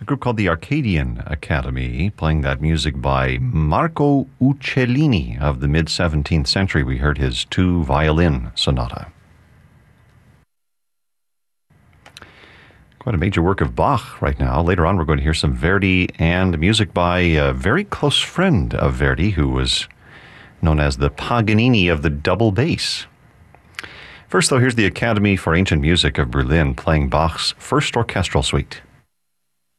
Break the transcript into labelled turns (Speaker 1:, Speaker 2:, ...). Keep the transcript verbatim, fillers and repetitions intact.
Speaker 1: a group called the Arcadian Academy, playing that music by Marco Uccellini of the mid-seventeenth century. We heard his two-violin sonata. Quite a major work of Bach right now. Later on, we're going to hear some Verdi and music by a very close friend of Verdi, who was known as the Paganini of the double bass. First, though, here's the Academy for Ancient Music of Berlin playing Bach's First Orchestral Suite.